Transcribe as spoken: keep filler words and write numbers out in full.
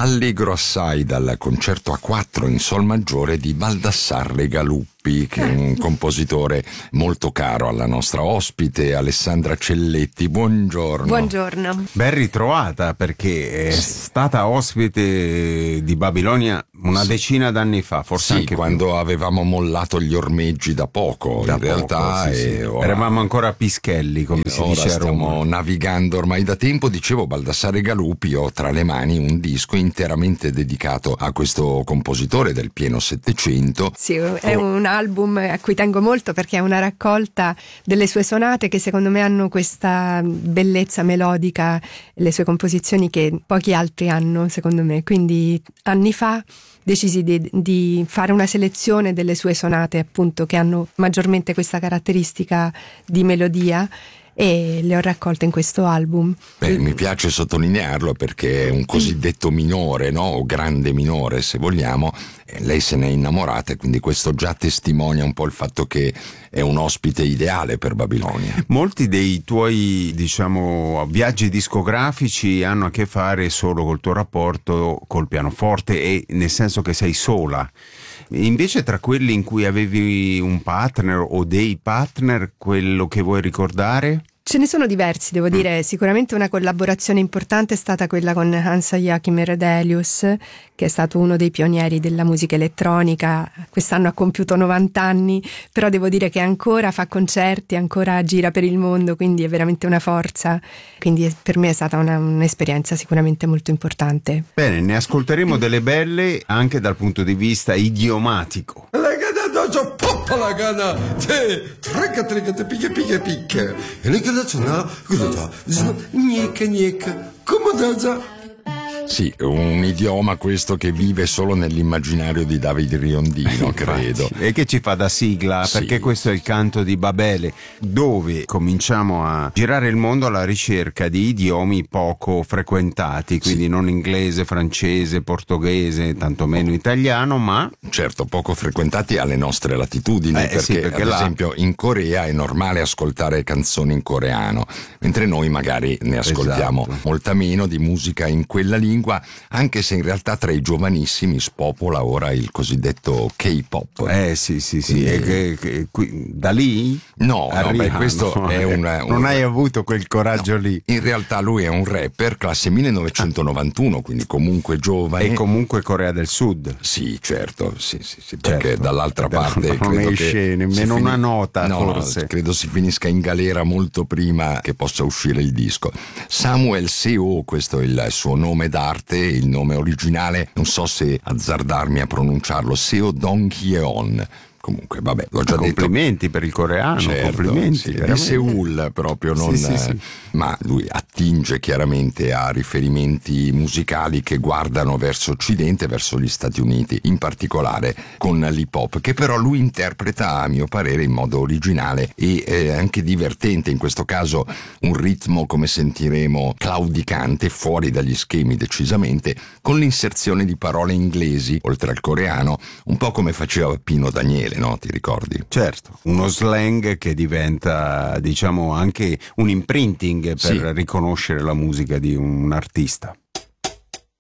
Allegro assai dal concerto a quattro in sol maggiore di Baldassarre Regaluppi, che è un compositore molto caro alla nostra ospite Alessandra Celletti. Buongiorno. Buongiorno. Ben ritrovata, perché è sì. stata ospite di Babilonia una sì. decina d'anni fa, forse sì, anche quando più. avevamo mollato gli ormeggi da poco, da in poco, realtà. Sì, sì. E ora, eravamo ancora a Pischelli, come si dice a Roma. Stiamo navigando ormai da tempo. Dicevo, Baldassarre Regaluppi, ho tra le mani un disco interamente dedicato a questo compositore del pieno Settecento. Sì, è un album a cui tengo molto, perché è una raccolta delle sue sonate che secondo me hanno questa bellezza melodica, le sue composizioni che pochi altri hanno, secondo me. Quindi anni fa decisi di, di fare una selezione delle sue sonate, appunto, che hanno maggiormente questa caratteristica di melodia, e le ho raccolte in questo album. Beh, mi piace sottolinearlo, perché è un cosiddetto minore, no? O grande minore, se vogliamo. E lei se n'è innamorata, e quindi questo già testimonia un po' il fatto che è un ospite ideale per Babilonia. Molti dei tuoi, diciamo, viaggi discografici hanno a che fare solo col tuo rapporto col pianoforte, e nel senso che sei sola. Invece, tra quelli in cui avevi un partner o dei partner, quello che vuoi ricordare? Ce ne sono diversi, devo dire. Sicuramente una collaborazione importante è stata quella con Hans Joachim Redelius, che è stato uno dei pionieri della musica elettronica. Quest'anno ha compiuto novanta anni, però devo dire che ancora fa concerti, ancora gira per il mondo, quindi è veramente una forza. Quindi per me è stata una, un'esperienza sicuramente molto importante. Bene, ne ascolteremo delle belle anche dal punto di vista idiomatico. la gana te treka treka te picche picche picche e le che da cosa nica nica come da. Sì, un idioma questo che vive solo nell'immaginario di David Riondino, credo. E che ci fa da sigla, sì. Perché questo è il canto di Babele, dove cominciamo a girare il mondo alla ricerca di idiomi poco frequentati, quindi sì. non inglese, francese, portoghese, tantomeno italiano, ma... Certo, poco frequentati alle nostre latitudini, eh, perché, sì, perché ad là... esempio in Corea è normale ascoltare canzoni in coreano, mentre noi magari ne ascoltiamo esatto. molta meno di musica in quella lingua, anche se in realtà tra i giovanissimi spopola ora il cosiddetto K-pop. Eh sì sì sì, e che, che, qui, da lì? No, no beh, questo no, è un, un... Non hai avuto quel coraggio no, lì. In realtà lui è un rapper, classe millenovecentonovantuno, quindi comunque giovane. E comunque Corea del Sud. Sì, certo, sì, sì, sì perché certo. dall'altra parte non credo esce che nemmeno fini... una nota, no, forse. No, credo si finisca in galera molto prima che possa uscire il disco. Samuel Seo, questo è il suo nome d'arte, il nome originale, non so se azzardarmi a pronunciarlo, Seo Dong-hyeon. Comunque, vabbè, l'ho già complimenti detto. Complimenti per il coreano, certo, complimenti. Sì, di Seul proprio, non, sì, sì, sì. ma lui attinge chiaramente a riferimenti musicali che guardano verso Occidente, verso gli Stati Uniti, in particolare con l'hip hop, che però lui interpreta, a mio parere, in modo originale e eh, anche divertente. In questo caso un ritmo, come sentiremo, claudicante, fuori dagli schemi decisamente, con l'inserzione di parole inglesi, oltre al coreano, un po' come faceva Pino Daniele. No, ti ricordi? Certo, uno slang che diventa, diciamo, anche un imprinting per sì. riconoscere la musica di un artista.